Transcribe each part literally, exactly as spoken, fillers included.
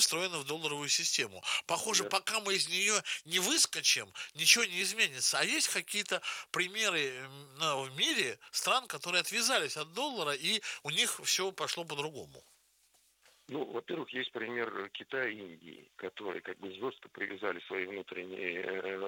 встроены в долларовую систему. Похоже, Да. пока мы из нее не выскочим, ничего не изменится. А есть какие-то примеры м, на- в мире стран, которые отвязались от доллара, и у них все пошло по-другому? Ну, во-первых, есть пример Китая и Индии, которые как бы жестко привязали свои внутренние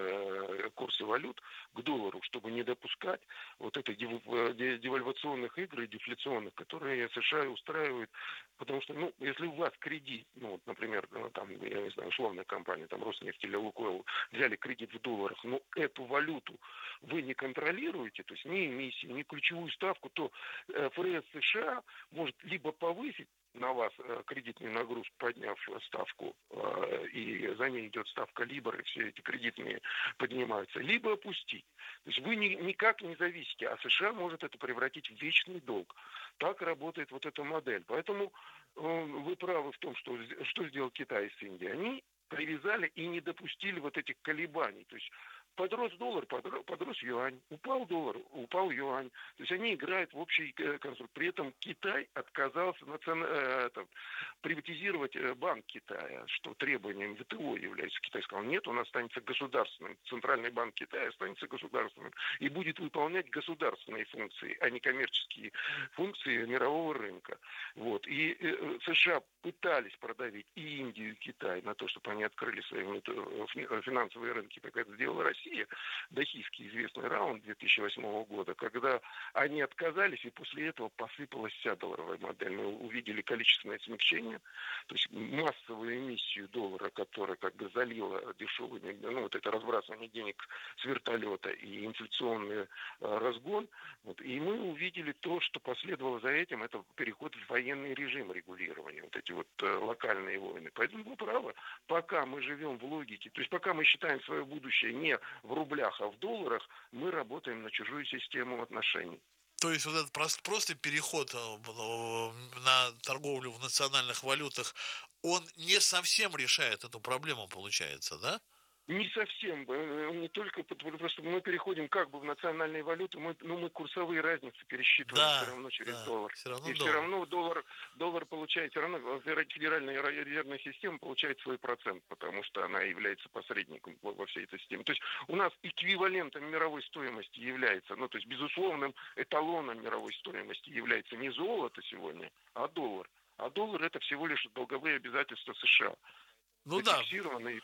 э, курсы валют к доллару, чтобы не допускать вот этой дев- э, де- девальвационных игр и дефляционных, которые США устраивают. Потому что, ну, если у вас кредит, ну, вот, например, ну, там, я не знаю, условная компания, там, Роснефть или Лукойл, взяли кредит в долларах, но эту валюту вы не контролируете, то есть ни эмиссию, ни ключевую ставку, то э, ФРС США может либо повысить на вас э, кредитную нагрузку, подняв ставку, э, и за ней идет ставка Либор, и все эти кредитные поднимаются, либо опустить. То есть вы ни, никак не зависите, а США может это превратить в вечный долг. Так работает вот эта модель. Поэтому э, вы правы в том, что, что сделал Китай с Индией. Они привязали и не допустили вот этих колебаний. То есть подрос доллар, подрос, подрос юань, упал доллар, упал юань. То есть они играют в общий конструкт. При этом Китай отказался национ... э, это, приватизировать банк Китая, что требованием ВТО является. Китай сказал, нет, он останется государственным. Центральный банк Китая останется государственным и будет выполнять государственные функции, а не коммерческие функции мирового рынка. Вот. И э, США пытались продавить и Индию, и Китай на то, чтобы они открыли свои финансовые рынки, как это сделала Россия, Дахийский известный раунд две тысячи восьмого года, когда они отказались, и после этого посыпалась вся долларовая модель. Мы увидели количественное смягчение, то есть массовую эмиссию доллара, которая как бы залила дешевыми, ну вот это разбрасывание денег с вертолета и инфляционный э, разгон. Вот, и мы увидели то, что последовало за этим, это переход в военный режим регулирования, вот эти вот э, локальные войны. Поэтому вы правы, пока мы живем в логике, то есть пока мы считаем свое будущее не в рублях, а в долларах, мы работаем на чужую систему отношений. То есть вот этот прост- просто переход э, в- э, на торговлю в национальных валютах, он не совсем решает эту проблему, получается, да? Не совсем, э, не только, потому что мы переходим как бы в национальные валюты, мы, ну, мы курсовые разницы пересчитываем все Да, равно через да, доллар. все равно И все доллар. равно доллар, доллар получает, все равно Федеральная резервная система получает свой процент, потому что она является посредником во, во всей этой системе. То есть у нас эквивалентом мировой стоимости является, ну то есть безусловным эталоном мировой стоимости является не золото сегодня, а доллар. А доллар это всего лишь долговые обязательства США. Ну да, Зафиксированные.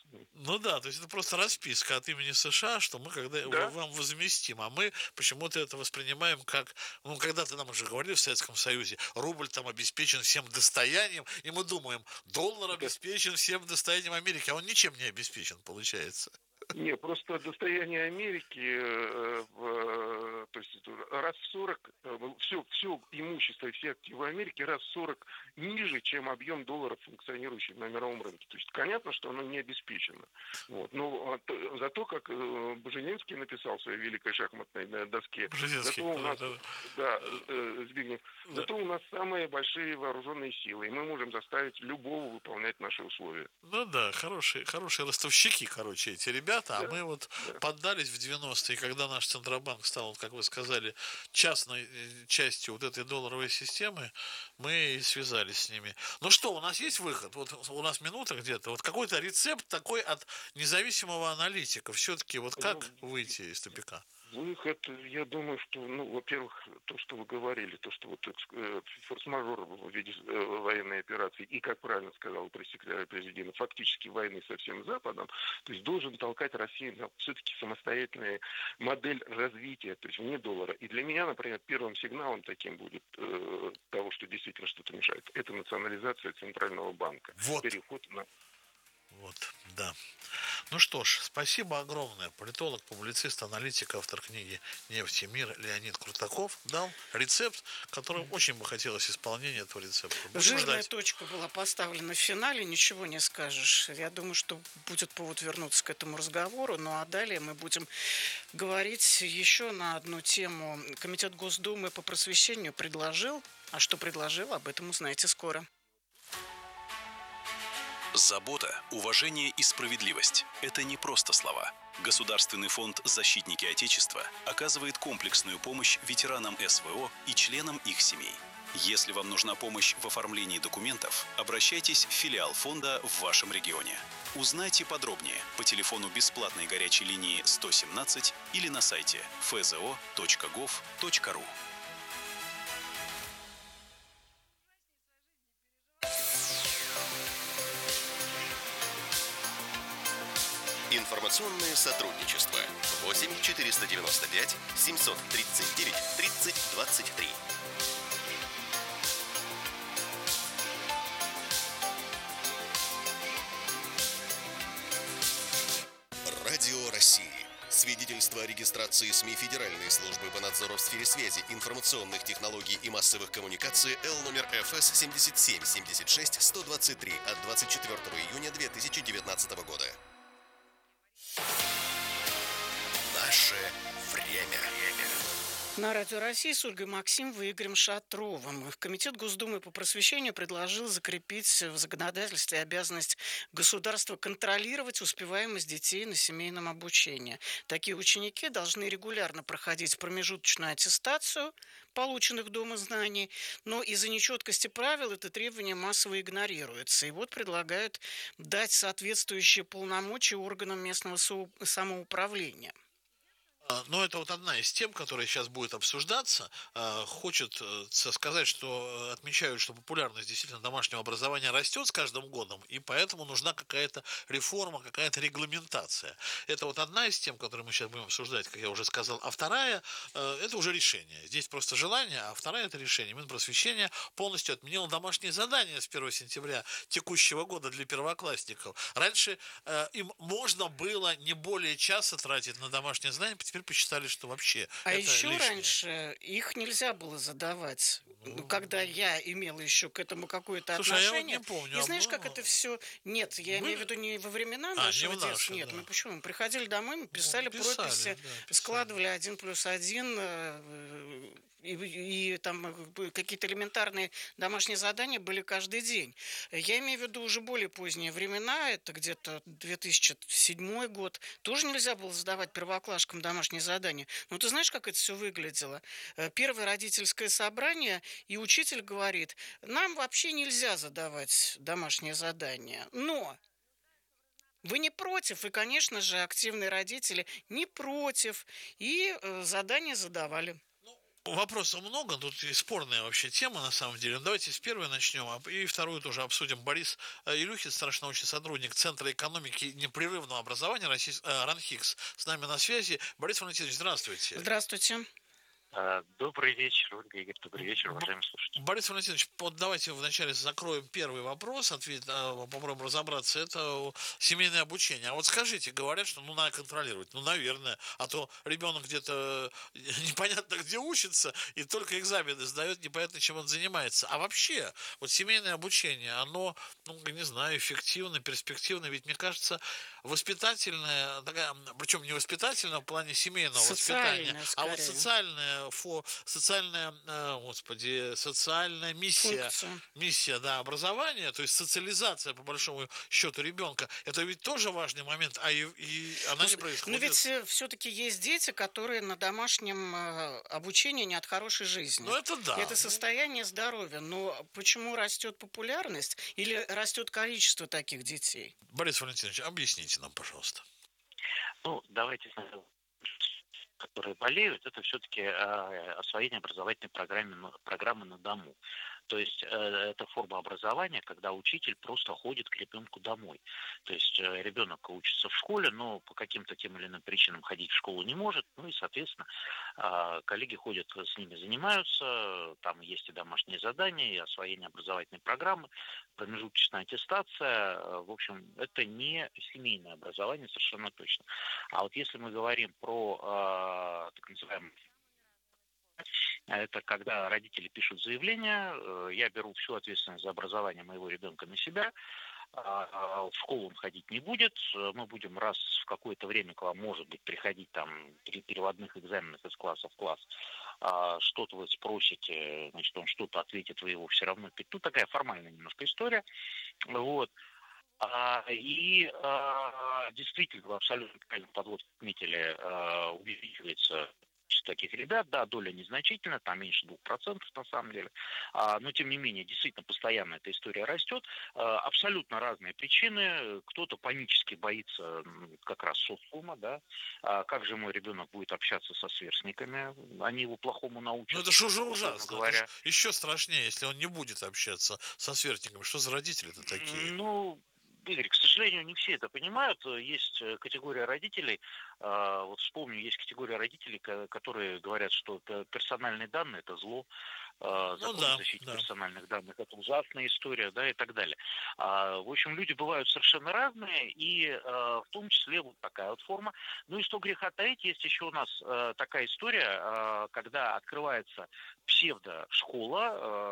ну да, то есть это просто расписка от имени США, что мы когда в- Да, вам возместим, а мы почему-то это воспринимаем как, ну когда-то нам уже говорили в Советском Союзе, рубль там обеспечен всем достоянием, и мы думаем, доллар да. обеспечен всем достоянием Америки, а он ничем не обеспечен, получается. Не, просто достояние Америки, э, в, э, то есть раз в сорок, э, все, все имущество и все активы Америки раз в сорок ниже, чем объем долларов, функционирующих на мировом рынке. То есть понятно, что оно не обеспечено. Вот. Но а, то- зато, как э, Бжезинский написал в своей великой шахматной да, доске, зато Бжезинский, у да, нас, да, да, э, Збигнев, да. зато у нас самые большие вооруженные силы, и мы можем заставить любого выполнять наши условия. Ну да, хорошие, хорошие ростовщики, короче, эти ребята, а Да, мы вот да. поддались в девяностые, когда наш Центробанк стал, вот, как вы сказали, частной э, частью вот этой долларовой системы, мы и связались с ними. Ну что, у нас есть выход? Вот у нас минута где-то, вот какой-то рецепт такой от независимого аналитика, все-таки вот как Ну, выйти из тупика? выход, я думаю, что, ну, во-первых, то, что вы говорили, то, что вот э, форс-мажор в виде э, военной операции и, как правильно сказал пресс-секретарь президента, фактически войны со всем Западом, то есть должен толкать Россию на все-таки самостоятельная модель развития, то есть вне доллара. И для меня, например, первым сигналом таким будет э, того, что действительно что-то мешает, это национализация Центрального банка, Вот, переход на... вот, да. Ну что ж, спасибо огромное. Политолог, публицист, аналитик, автор книги «Нефть и мир» Леонид Крутаков дал рецепт, которым очень бы хотелось исполнения этого рецепта. Будем Жирная ждать. точка была поставлена в финале, ничего не скажешь. Я думаю, что будет повод вернуться к этому разговору. Ну а далее мы будем говорить еще на одну тему. Комитет Госдумы по просвещению предложил, а что предложил, об этом узнаете скоро. Забота, уважение и справедливость – это не просто слова. Государственный фонд «Защитники Отечества» оказывает комплексную помощь ветеранам СВО и членам их семей. Если вам нужна помощь в оформлении документов, обращайтесь в филиал фонда в вашем регионе. Узнайте подробнее по телефону бесплатной горячей линии сто семнадцать или на сайте эф зэ о точка гов точка ру. Информационное сотрудничество. восемь четыреста девяносто пять семьсот тридцать девять тридцать двадцать три. Радио России. Свидетельство о регистрации СМИ Федеральной службы по надзору в сфере связи, информационных технологий и массовых коммуникаций Л номер эф эс семьдесят семь семьдесят шесть сто двадцать три от двадцать четвёртого июня две тысячи девятнадцатого года. Наше время. На Радио России с Ольгой Максимовой и Игорем Шатровым. Комитет Госдумы по просвещению предложил закрепить в законодательстве обязанность государства контролировать успеваемость детей на семейном обучении. Такие ученики должны регулярно проходить промежуточную аттестацию полученных дома знаний, но из-за нечеткости правил это требование массово игнорируется. И вот предлагают дать соответствующие полномочия органам местного самоуправления. Но это вот одна из тем, которая сейчас будет обсуждаться. Хочется сказать, что отмечают, что популярность действительно домашнего образования растет с каждым годом, и поэтому нужна какая-то реформа, какая-то регламентация. Это вот одна из тем, которые мы сейчас будем обсуждать, как я уже сказал. А вторая – это уже решение. Здесь просто желание, а вторая – это решение. Минпросвещение полностью отменило домашние задания с первого сентября текущего года для первоклассников. Раньше им можно было не более часа тратить на домашние задания, теперь посчитали, что вообще а это еще лишнее. Раньше их нельзя было задавать, ну, когда я имела еще к этому какое-то слушай, отношение. А я вот не помню. И знаешь, а как это все... Нет, я мы... имею в виду не во времена а, нашего не детства. наши, Нет, да. мы почему? Мы приходили домой, мы писали, ну, писали прописи, да, писали. складывали один плюс один, и, и там какие-то элементарные домашние задания были каждый день. Я имею в виду уже более поздние времена, это где-то две тысячи седьмой год. Тоже нельзя было задавать первоклашкам домашние задания. Но ты знаешь, как это все выглядело? Первое родительское собрание, и учитель говорит, нам вообще нельзя задавать домашние задания. Но вы не против, и, конечно же, активные родители не против, и задания задавали. Вопросов много, тут и спорная вообще тема на самом деле. Давайте с первой начнем, и вторую тоже обсудим. Борис Илюхин, старший научный сотрудник Центра экономики непрерывного образования Российс... РАНХИКС, с нами на связи. Борис Валентинович, здравствуйте. Здравствуйте. Добрый вечер, Ольга, Игорь, добрый вечер, уважаемые слушатели. Борис Валентинович, вот давайте вначале закроем первый вопрос, ответ, попробуем разобраться. Это семейное обучение. А вот скажите, говорят, что ну надо контролировать. Ну, наверное, а то ребенок где-то непонятно где учится и только экзамены сдает, непонятно, чем он занимается. А вообще, вот семейное обучение, оно, ну, не знаю, эффективно, перспективно, ведь, мне кажется, воспитательное, такая, причем не воспитательное в плане семейного воспитания, а вот социальное Фо, социальная, господи, социальная миссия, Функция. миссия, да, образования, то есть социализация, по большому счету, ребенка, это ведь тоже важный момент, а и, и она но, не происходит. Но ведь все-таки есть дети, которые на домашнем обучении не от хорошей жизни. Ну, это да. Это состояние здоровья, но почему растет популярность или растет количество таких детей? Борис Валентинович, объясните нам, пожалуйста. Ну, давайте сначала, которые болеют, это все-таки э, освоение образовательной программы, программы на дому. То есть э, это форма образования, когда учитель просто ходит к ребенку домой. То есть э, ребенок учится в школе, но по каким-то тем или иным причинам ходить в школу не может. Ну и, соответственно, э, коллеги ходят с ними, занимаются. Там есть и домашние задания, и освоение образовательной программы, промежуточная аттестация. В общем, это не семейное образование совершенно точно. А вот если мы говорим про э, так называемый это когда родители пишут заявление, я беру всю ответственность за образование моего ребенка на себя, в школу он ходить не будет, мы будем раз в какое-то время к вам, может быть, приходить там при переводных экзаменах из класса в класс, что-то вы спросите, значит, он что-то ответит, вы его все равно... Ну, такая формальная немножко история, вот. И действительно, вы абсолютно правильно подвод отметили, увеличивается таких ребят, да, доля незначительная, там меньше двух процентов на самом деле, а, но тем не менее, действительно, постоянно эта история растет, а, абсолютно разные причины, кто-то панически боится как раз социума, да, а как же мой ребенок будет общаться со сверстниками, они его плохому научат, Ну это же уже условно ужасно, это же говоря. еще страшнее, если он не будет общаться со сверстниками. Что за родители-то такие? Ну, Игорь, к сожалению, не все это понимают. Есть э, категория родителей, а, вот вспомню, есть категория родителей, ко- которые говорят, что п- персональные данные – это зло, а, Ну закон о да, защите да. персональных данных – это ужасная история, да, и так далее. А, В общем, люди бывают совершенно разные, и а, в том числе вот такая вот форма. Ну и что греха таить, есть еще у нас а, такая история, а, когда открывается псевдошкола,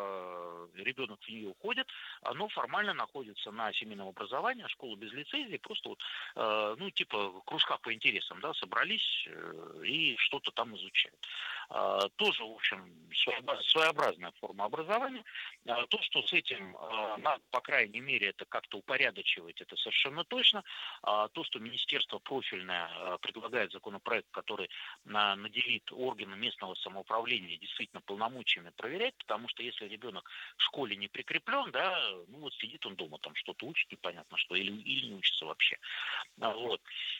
а, ребенок в нее ходит, оно формально находится на семейном образовании, школа без лицензии, просто вот, э, ну, типа кружка по интересам, да, собрались э, и что-то там изучают. А, тоже, в общем, своеобраз- своеобразная форма образования. А, то, что с этим а, надо, по крайней мере, это как-то упорядочивать, это совершенно точно. А, то, что министерство профильное а, предлагает законопроект, который на- наделит органы местного самоуправления действительно полномочиями проверять, потому что если ребенок в школе не прикреплен, да, ну вот сидит он дома, там что-то учит, непонятно что, или, или не учится вообще. А, Вот.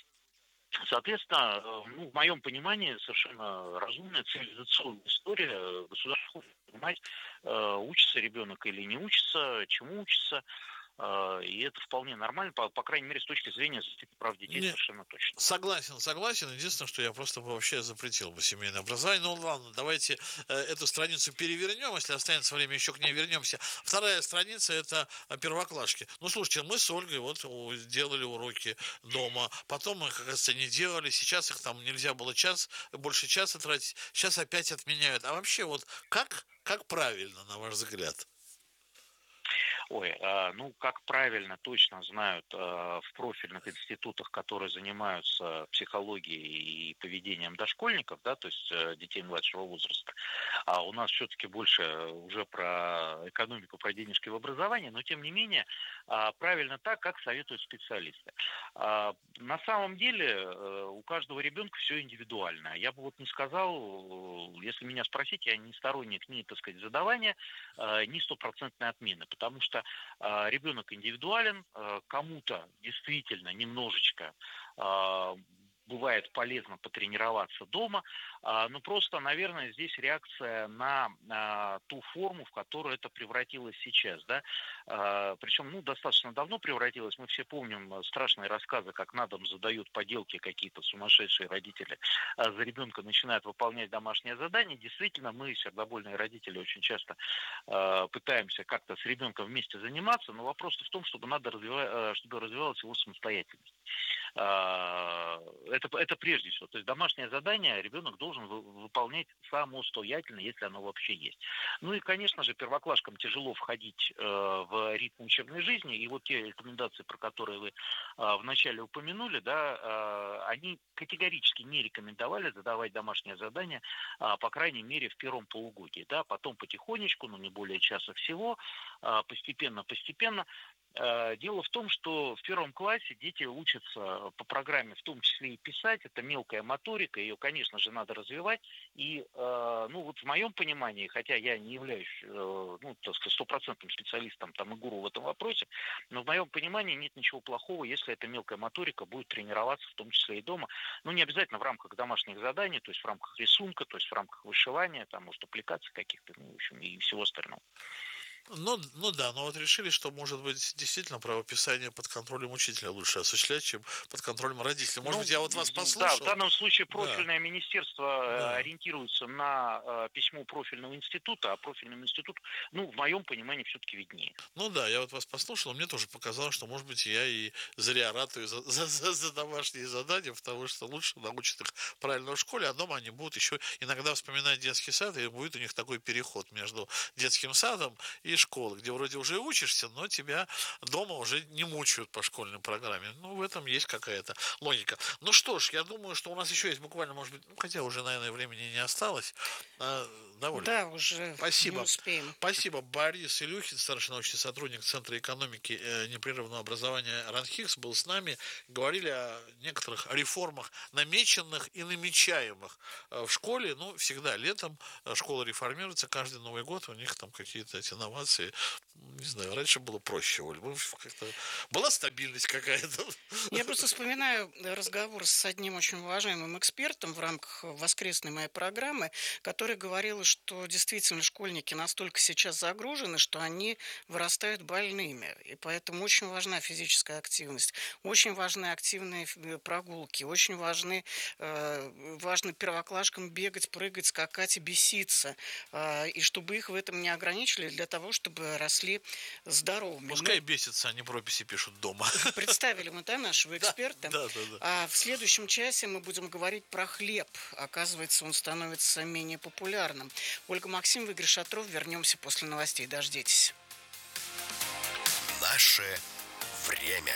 Соответственно, э, ну, в моем понимании совершенно разумная цивилизационная история. Государство хочет понимать, э, учится ребенок или не учится, чему учится. э, И это вполне нормально, по, по крайней мере, с точки зрения защиты прав детей Не, совершенно точно. согласен, согласен. Единственное, что я просто бы вообще запретил бы семейное образование. Ну ладно, давайте э, эту страницу перевернем, если останется время, еще к ней вернемся. Вторая страница это э, первоклашки. Ну слушайте, мы с Ольгой вот у- делали уроки дома, потом мы, как говорится, не делали, сейчас их там нельзя было час, больше часа тратить, сейчас опять отменяют. А вообще вот как, как правильно, на ваш взгляд? Ой, а, ну, как правильно, точно знают а, в профильных институтах, которые занимаются психологией и поведением дошкольников, да, то есть э, детей младшего возраста. А у нас все-таки больше уже про экономику, про денежки в образовании, но тем не менее а, правильно так, как советуют специалисты. А, На самом деле э, у каждого ребенка все индивидуально. Я бы вот не сказал, э, если меня спросить, я не сторонник ни, так сказать, задавания, э, ни стопроцентной отмены, потому что э, ребенок индивидуален, э, кому-то действительно немножечко э, бывает полезно потренироваться дома, а, но просто, наверное, здесь реакция на а, ту форму, в которую это превратилось сейчас, да, А, причем, ну, достаточно давно превратилось, мы все помним э, страшные рассказы, как на дом задают поделки какие-то сумасшедшие родители, а за ребенка начинают выполнять домашнее задание. Действительно, мы, сердобольные родители, очень часто э, пытаемся как-то с ребенком вместе заниматься, но вопрос в том, чтобы надо развивать, э, чтобы развивалась его самостоятельность. А, Это, это прежде всего. То есть домашнее задание ребенок должен вы- выполнять самостоятельно, если оно вообще есть. Ну и, конечно же, первоклашкам тяжело входить э, в ритм учебной жизни. И вот те рекомендации, про которые вы э, вначале упомянули, да, э, они категорически не рекомендовали задавать домашнее задание, а, по крайней мере, в первом полугодии. Да, потом потихонечку, ну не более часа всего, а, постепенно-постепенно. Э, Дело в том, что в первом классе дети учатся по программе, в том числе и писать. Это мелкая моторика, ее, конечно же, надо развивать. И, э, ну, вот в моем понимании, хотя я не являюсь, э, ну, так сказать, стопроцентным специалистом там и гуру в этом вопросе, но в моем понимании нет ничего плохого, если эта мелкая моторика будет тренироваться, в том числе и дома. Ну, не обязательно в рамках домашних заданий, то есть в рамках рисунка, то есть в рамках вышивания, там, может, аппликаций каких-то, ну, в общем, и всего остального. Ну, ну да, но вот решили, что, может быть, действительно правописание под контролем учителя лучше осуществлять, чем под контролем родителей. Может Ну, быть, я вот вас да, в послушал. данном случае Да, профильное министерство э, да. ориентируется на э, письмо профильного института, а профильный институт, ну, в моем понимании, все-таки виднее. Ну да, я вот вас послушал, мне тоже показалось, что, может быть, я и зря ратую за, за, за- за домашние задания, потому что лучше научат их правильно в школе, а дома они будут еще иногда вспоминать детский сад, и будет у них такой переход между детским садом и есть школы, где вроде уже учишься, но тебя дома уже не мучают по школьной программе. Ну, в этом есть какая-то логика. Ну что ж, я думаю, что у нас еще есть буквально, может быть, ну, хотя уже, наверное, времени не осталось. А, довольно. Да, уже Спасибо. не успеем. Спасибо. Борис Илюхин, старший научный сотрудник Центра экономики э, непрерывного образования РАНХИКС, был с нами. Говорили о некоторых реформах, намеченных и намечаемых э, в школе. Ну, всегда летом школа реформируется, каждый Новый год у них там какие-то эти инновации. Не знаю, раньше было проще. Оль. Как-то была стабильность какая-то. Я просто вспоминаю разговор с одним очень уважаемым экспертом в рамках воскресной моей программы, который говорил, что действительно школьники настолько сейчас загружены, что они вырастают больными. И поэтому очень важна физическая активность, очень важны активные прогулки, очень важны, э, важно первоклашкам бегать, прыгать, скакать и беситься. Э, и чтобы их в этом не ограничили, для того, чтобы росли здоровыми. Пускай мы... бесятся, они прописи пишут дома. Представили мы, да, нашего эксперта. Да, да, да. А в следующем часе мы будем говорить про хлеб. Оказывается, он становится менее популярным. Ольга Максимова, Игорь Шатров. Вернемся после новостей. Дождитесь. Наше время.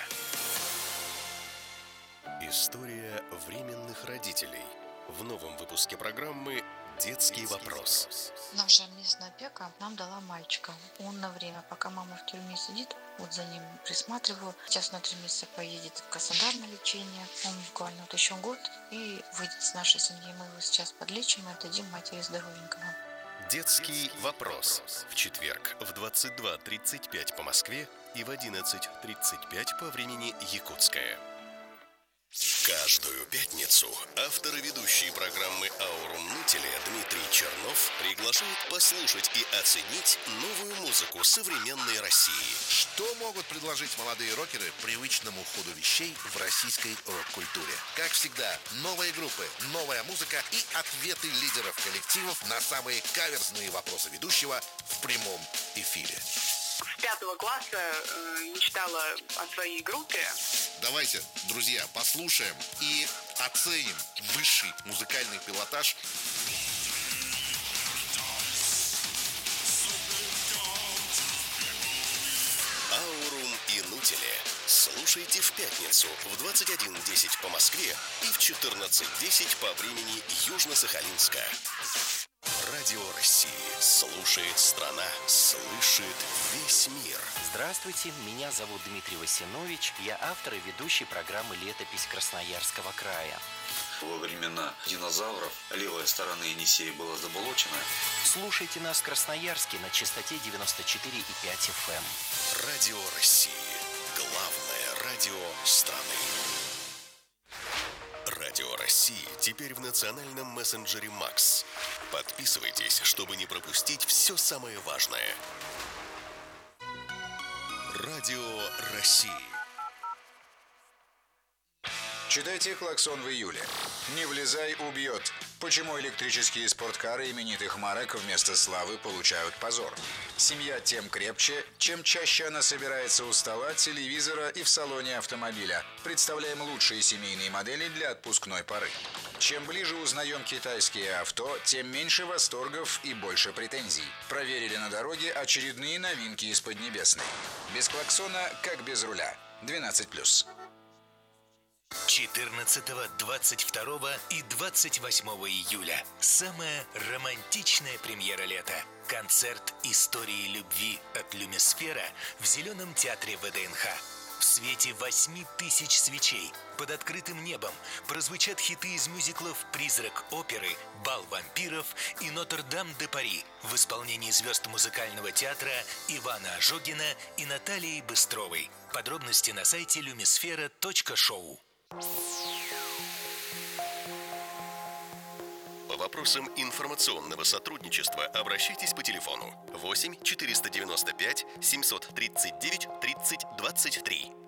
История временных родителей. В новом выпуске программы «Детский вопрос». Наша местная опека нам дала мальчика. Он на время, пока мама в тюрьме сидит, вот за ним присматриваю. Сейчас на три месяца поедет в Краснодар на лечение. Он буквально вот еще год и выйдет с нашей семьи. Мы его сейчас подлечим и отдадим матери здоровенького. «Детский вопрос» в четверг в двадцать два тридцать пять по Москве и в одиннадцать тридцать пять по времени Якутское. Каждую пятницу автор и ведущий программы «Аурум Нутеле» Дмитрий Чернов приглашает послушать и оценить новую музыку современной России. Что могут предложить молодые рокеры привычному ходу вещей в российской рок-культуре? Как всегда, новые группы, новая музыка и ответы лидеров коллективов на самые каверзные вопросы ведущего в прямом эфире. С пятого класса э, мечтала о своей группе. Давайте, друзья, послушаем и оценим высший музыкальный пилотаж. «Аурум и Нутеле». Слушайте в пятницу в двадцать один десять по Москве и в четырнадцать десять по времени Южно-Сахалинска. Радио России. Слушает страна. Слышит весь мир. Здравствуйте, меня зовут Дмитрий Васинович. Я автор и ведущий программы «Летопись Красноярского края». Во времена динозавров левая сторона Енисея была заболочена. Слушайте нас в Красноярске на частоте девяносто четыре и пять эф эм. Радио России. Главное радио страны. Радио России теперь в национальном мессенджере Макс. Подписывайтесь, чтобы не пропустить все самое важное. Радио России. Читайте «Клаксон» в июле. Не влезай, убьет. Почему электрические спорткары именитых марок вместо славы получают позор? Семья тем крепче, чем чаще она собирается у стола, телевизора и в салоне автомобиля. Представляем лучшие семейные модели для отпускной поры. Чем ближе узнаем китайские авто, тем меньше восторгов и больше претензий. Проверили на дороге очередные новинки из Поднебесной. Без клаксона, как без руля. двенадцать плюс. четырнадцатого, двадцать второго и двадцать восьмого июля. Самая романтичная премьера лета. Концерт истории любви от Люмисфера в Зеленом театре вэ дэ эн ха. В свете восьми тысяч свечей под открытым небом прозвучат хиты из мюзиклов «Призрак оперы», «Бал вампиров» и «Нотр-Дам-де-Пари» в исполнении звезд музыкального театра Ивана Ожогина и Натальи Быстровой. Подробности на сайте люмисфера точка шоу. По вопросам информационного сотрудничества обращайтесь по телефону восемь четыреста девяносто пять семьсот тридцать девять тридцать двадцать три.